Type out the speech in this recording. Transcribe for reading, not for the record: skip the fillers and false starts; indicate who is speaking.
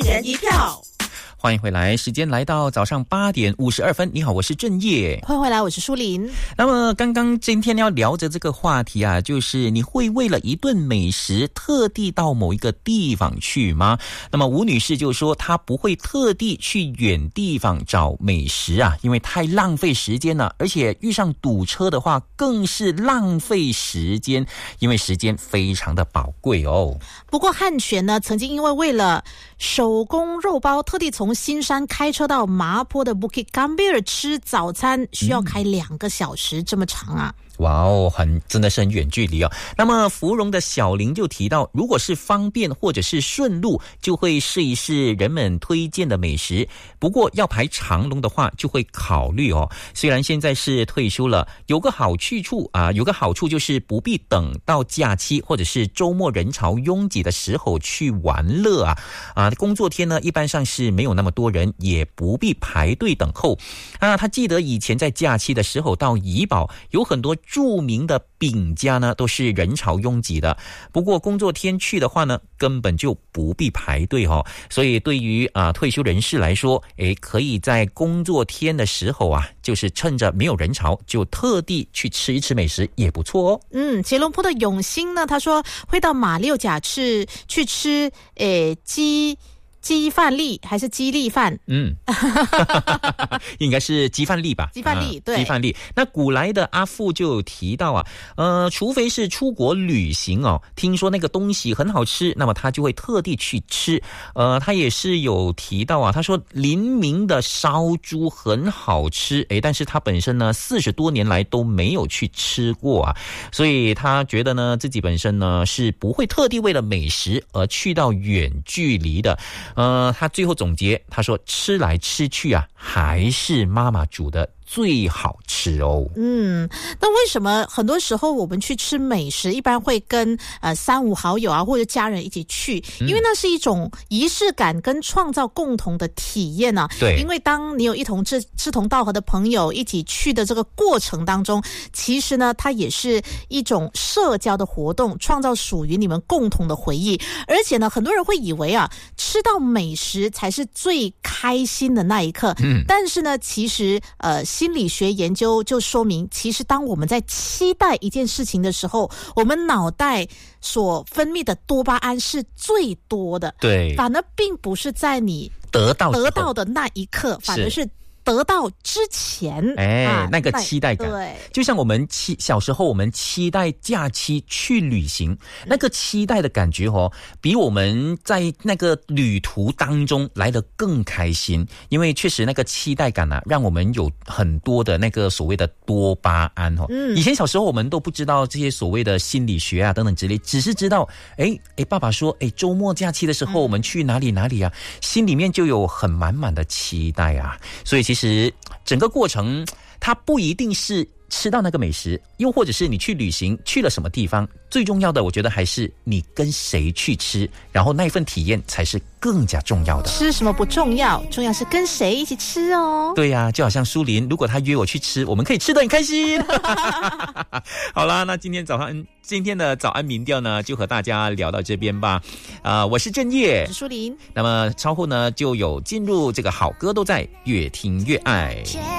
Speaker 1: 人一票。
Speaker 2: 欢迎回来，时间来到早上8点52分。你好，我是郑业。
Speaker 1: 欢迎回来，我是舒琳。
Speaker 2: 那么今天要聊着这个话题啊，就是你会为了一顿美食特地到某一个地方去吗？那么吴女士就说她不会特地去远地方找美食啊，因为太浪费时间了，而且遇上堵车的话更是浪费时间，因为时间非常的宝贵哦。
Speaker 1: 不过汉泉呢，曾经因为了手工肉包，特地从新山开车到麻坡的 Bukit Gambir 吃早餐，需要开2个小时，这么长啊。
Speaker 2: 哇哦，真的是很远距离哦。那么芙蓉的小林就提到，如果是方便或者是顺路，就会试一试人们推荐的美食。不过要排长龙的话，就会考虑哦。虽然现在是退休了，有个好处就是不必等到假期或者是周末人潮拥挤的时候去玩乐啊。工作天呢，一般上是没有那么多人，也不必排队等候啊。他记得以前在假期的时候到怡保，有很多著名的饼家呢都是人潮拥挤的，不过工作天去的话呢，根本就不必排队哦。所以对于退休人士来说，可以在工作天的时候啊，就是趁着没有人潮，就特地去吃一吃美食也不错哦。
Speaker 1: 吉隆坡的永兴呢，他说会到马六甲去吃鸡饭粒还是鸡粒饭？
Speaker 2: 应该是鸡饭粒吧。
Speaker 1: 鸡饭粒，对，
Speaker 2: 鸡饭粒。那古来的阿富就有提到啊，除非是出国旅行哦，听说那个东西很好吃，那么他就会特地去吃。他也是有提到啊，他说林明的烧猪很好吃，但是他本身呢40多年来都没有去吃过啊，所以他觉得呢自己本身呢是不会特地为了美食而去到远距离的。他最后总结，他说吃来吃去啊，还是妈妈煮的最好吃哦。
Speaker 1: 那为什么很多时候我们去吃美食一般会跟3-5好友啊或者家人一起去？因为那是一种仪式感跟创造共同的体验啊。
Speaker 2: 对，
Speaker 1: 因为当你有一同志同道合的朋友一起去的这个过程当中，其实呢它也是一种社交的活动，创造属于你们共同的回忆。而且呢很多人会以为吃到美食才是最开心的那一刻，但是呢其实心理学研究就说明，其实当我们在期待一件事情的时候，我们脑袋所分泌的多巴胺是最多的。
Speaker 2: 对，
Speaker 1: 反而并不是在你得到的那一刻，反而是得到之前
Speaker 2: 那个期待感。
Speaker 1: 对，
Speaker 2: 就像我们小时候我们期待假期去旅行，那个期待的感觉比我们在那个旅途当中来得更开心。因为确实那个期待感让我们有很多的那个所谓的多巴胺以前小时候我们都不知道这些所谓的心理学等等之类，只是知道爸爸说周末假期的时候我们去哪里啊，心里面就有很满满的期待啊。所以其实整个过程它不一定是吃到那个美食，又或者是你去旅行去了什么地方，最重要的我觉得还是你跟谁去吃，然后那一份体验才是更加重要的。
Speaker 1: 吃什么不重要，重要是跟谁一起吃哦。
Speaker 2: 对呀，就好像舒琳，如果他约我去吃，我们可以吃得很开心。好啦，那今天的早安民调呢，就和大家聊到这边吧。我是郑业，
Speaker 1: 我是舒琳。
Speaker 2: 那么稍后呢，就有进入这个好歌都在，越听越爱。